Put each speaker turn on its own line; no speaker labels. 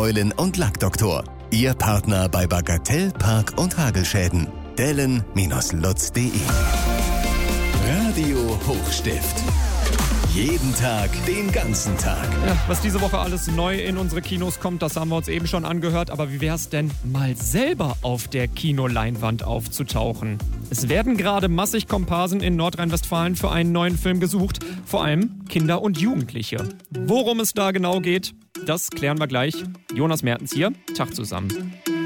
Säulen- und Lackdoktor. Ihr Partner bei Bagatell, Park- und Hagelschäden. Dellen-lutz.de. Radio Hochstift. Jeden Tag, den ganzen Tag.
Ja, was diese Woche alles neu in unsere Kinos kommt, das haben wir uns eben schon angehört. Aber wie wär's denn, mal selber auf der Kinoleinwand aufzutauchen? Es werden gerade massig Komparsen in Nordrhein-Westfalen für einen neuen Film gesucht. Vor allem Kinder und Jugendliche. Worum es da genau geht, das klären wir gleich. Jonas Mertens hier. Tag zusammen.